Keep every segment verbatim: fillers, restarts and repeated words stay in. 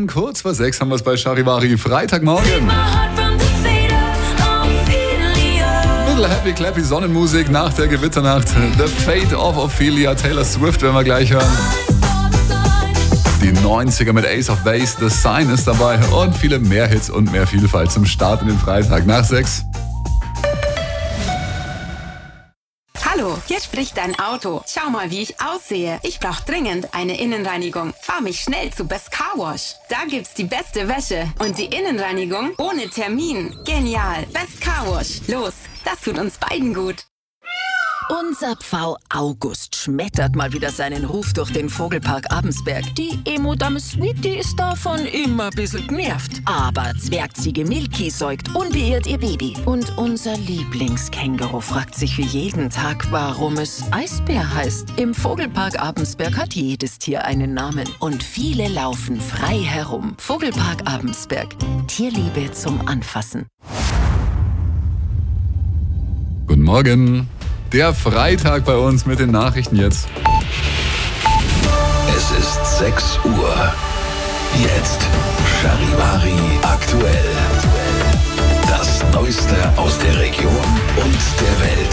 Morgen, kurz vor sechs haben wir es bei Charivari. Freitagmorgen. Little Happy Clappy Sonnenmusik nach der Gewitternacht. The Fate of Ophelia, Taylor Swift werden wir gleich hören. Die neunziger mit Ace of Base, The Sign ist dabei und viele mehr Hits und mehr Vielfalt zum Start in den Freitag nach sechs. Hallo, hier spricht dein Auto. Schau mal, wie ich aussehe. Ich brauche dringend eine Innenreinigung. Fahr mich schnell zu Best Car Wash. Da gibt's die beste Wäsche und die Innenreinigung ohne Termin. Genial. Best Car Wash. Los, das tut uns beiden gut. Unser Pfau August schmettert mal wieder seinen Ruf durch den Vogelpark Abensberg. Die Emo-Dame Sweetie ist davon immer ein bisschen genervt. Aber Zwergziege Milky säugt unbeirrt ihr Baby. Und unser Lieblingskänguru fragt sich wie jeden Tag, warum es Eisbär heißt. Im Vogelpark Abensberg hat jedes Tier einen Namen. Und viele laufen frei herum. Vogelpark Abensberg. Tierliebe zum Anfassen. Guten Morgen. Der Freitag bei uns mit den Nachrichten jetzt. Es ist sechs Uhr. Jetzt Charivari aktuell. Das Neueste aus der Region und der Welt.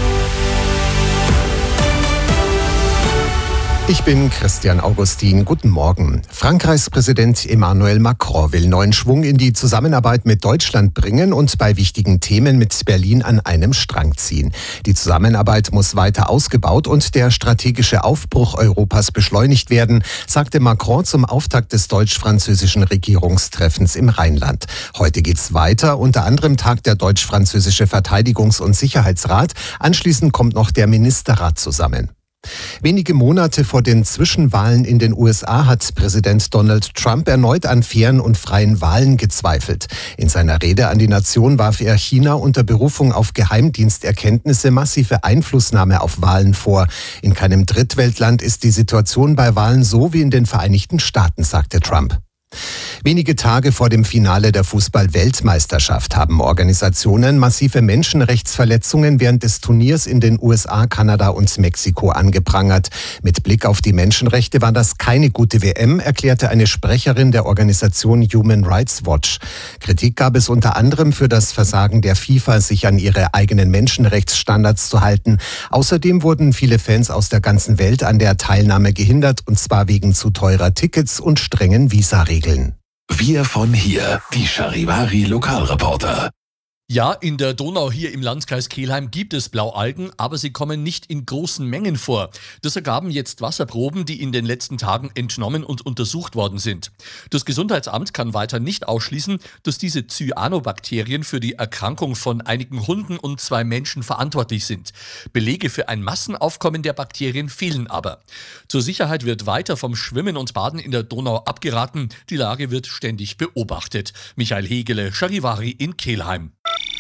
Ich bin Christian Augustin. Guten Morgen. Frankreichs Präsident Emmanuel Macron will neuen Schwung in die Zusammenarbeit mit Deutschland bringen und bei wichtigen Themen mit Berlin an einem Strang ziehen. Die Zusammenarbeit muss weiter ausgebaut und der strategische Aufbruch Europas beschleunigt werden, sagte Macron zum Auftakt des deutsch-französischen Regierungstreffens im Rheinland. Heute geht's weiter. Unter anderem tagt der deutsch-französische Verteidigungs- und Sicherheitsrat. Anschließend kommt noch der Ministerrat zusammen. Wenige Monate vor den Zwischenwahlen in den U S A hat Präsident Donald Trump erneut an fairen und freien Wahlen gezweifelt. In seiner Rede an die Nation warf er China unter Berufung auf Geheimdiensterkenntnisse massive Einflussnahme auf Wahlen vor. In keinem Drittweltland ist die Situation bei Wahlen so wie in den Vereinigten Staaten, sagte Trump. Wenige Tage vor dem Finale der Fußball-Weltmeisterschaft haben Organisationen massive Menschenrechtsverletzungen während des Turniers in den U S A, Kanada und Mexiko angeprangert. Mit Blick auf die Menschenrechte war das keine gute W M, erklärte eine Sprecherin der Organisation Human Rights Watch. Kritik gab es unter anderem für das Versagen der FIFA, sich an ihre eigenen Menschenrechtsstandards zu halten. Außerdem wurden viele Fans aus der ganzen Welt an der Teilnahme gehindert, und zwar wegen zu teurer Tickets und strengen Visaregeln. Wir von hier, die Charivari Lokalreporter. Ja, in der Donau hier im Landkreis Kelheim gibt es Blaualgen, aber sie kommen nicht in großen Mengen vor. Das ergaben jetzt Wasserproben, die in den letzten Tagen entnommen und untersucht worden sind. Das Gesundheitsamt kann weiter nicht ausschließen, dass diese Cyanobakterien für die Erkrankung von einigen Hunden und zwei Menschen verantwortlich sind. Belege für ein Massenaufkommen der Bakterien fehlen aber. Zur Sicherheit wird weiter vom Schwimmen und Baden in der Donau abgeraten. Die Lage wird ständig beobachtet. Michael Hegele, Charivari in Kelheim.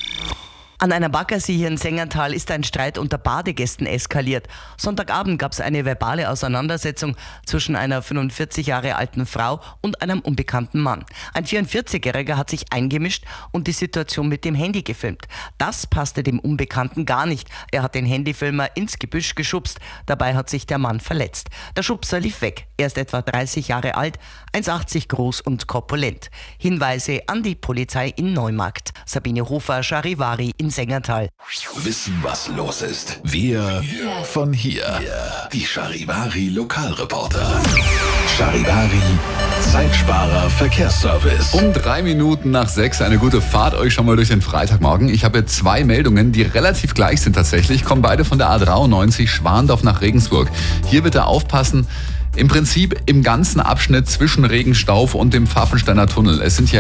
An einer Baggersee hier in Sengertal ist ein Streit unter Badegästen eskaliert. Sonntagabend gab es eine verbale Auseinandersetzung zwischen einer fünfundvierzig Jahre alten Frau und einem unbekannten Mann. Ein vierundvierzigjähriger hat sich eingemischt und die Situation mit dem Handy gefilmt. Das passte dem Unbekannten gar nicht. Er hat den Handyfilmer ins Gebüsch geschubst. Dabei hat sich der Mann verletzt. Der Schubser lief weg. Er ist etwa dreißig Jahre alt, eins Komma achtzig groß und korpulent. Hinweise an die Polizei in Neumarkt. Sabine Hofer, Charivari in Sengertal. Wissen, was los ist. Wir von hier. Die Charivari Lokalreporter. Charivari Zeitsparer Verkehrsservice. Um drei Minuten nach sechs eine gute Fahrt euch schon mal durch den Freitagmorgen. Ich habe jetzt zwei Meldungen, die relativ gleich sind tatsächlich. Kommen beide von der A dreiundneunzig Schwandorf nach Regensburg. Hier bitte aufpassen. Im Prinzip im ganzen Abschnitt zwischen Regenstauf und dem Pfaffensteiner Tunnel. Es sind hier